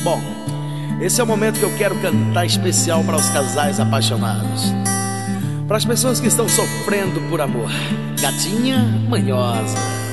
Bom, esse é o momento que eu quero cantar especial para os casais apaixonados, para as pessoas que estão sofrendo por amor. Gatinha manhosa.